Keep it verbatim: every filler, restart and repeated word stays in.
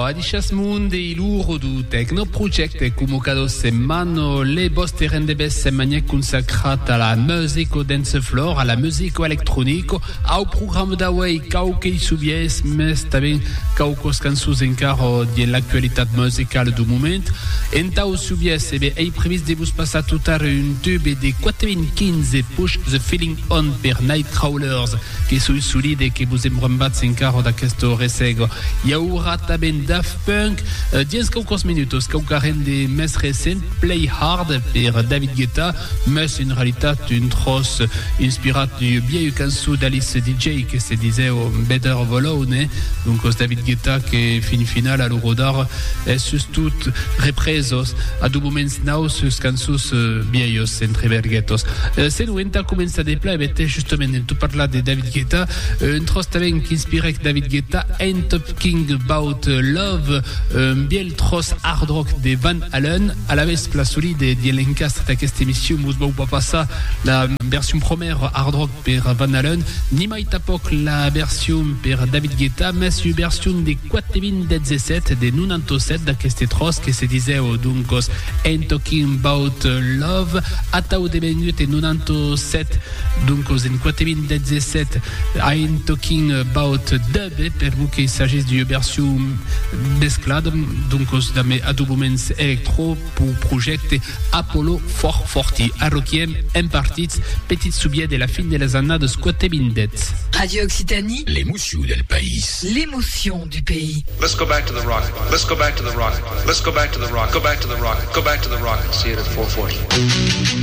a dichas munde iluro du Techno Project convocato semano le boste rendebesse manière consacrate alla musico dance floor, alla musico electronico, au programme d'Away cauque subies, mais também caucos cançons encara de l'actualité musicale du moment. Entao subies, ebe ei previst de vos passar tutar un tube de quatre mille quinze Push the Feeling On per Nightcrawlers, che sui solide che vos embrambats encara da questo resego. Hi haurà també Daft Punk, uh, diez caucos minutos, caucaren de mes recent, Play Hard per David Guetta, mais en realitat un tros inspirat du vieil cançó d'Alice D J que se disait Better Volone, donc os David Guetta que fin final a l'Eurodar est sus tout represos a du moments now sus cançons uh, viejos entre verguetos. Uh, se nuenta comença de pla ebete justament en tu parla de David Guetta, uh, un tros també qui inspirec David Guetta, Ain't Talking About Love, un biel tros hard rock de Van Halen, a la vez la solide de l'encastre d'aquesta émission mos vau pas passar la version première hard rock per Van Halen, ni mai tapoc la version per David Guetta, mais une version de quatre mille dix-sept de quatre-vingt-dix-sept d'aqueste tros que se disait au Dunkos Ain't Talking About Love, atau de minutes et quatre-vingt-dix-sept, donc en quatre mille dix-sept Ain't Talking About Dub, per vous qu'il s'agisse d'une version mesclada, donc dame a du moments electro pour project Apollo quatre cent quarante, a Rokiem en partits petit subiet de la fin de les années de quatre mille dix. Radio Occitanie, l'émotion del pays. L'émotion du pays. Let's go back to the rocket. Let's go back to the rocket. Let's go back to the rocket. Go back to the rocket. Go back to the rocket. See it at four forty.